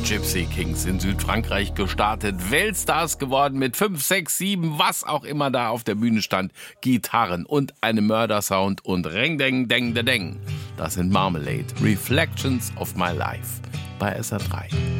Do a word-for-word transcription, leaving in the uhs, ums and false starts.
Gypsy Kings in Südfrankreich gestartet, Weltstars geworden mit fünf, sechs, sieben, was auch immer da auf der Bühne stand, Gitarren und einem Mördersound und Reng, Deng, Deng, Deng. Das sind Marmalade, Reflections of My Life bei S R drei.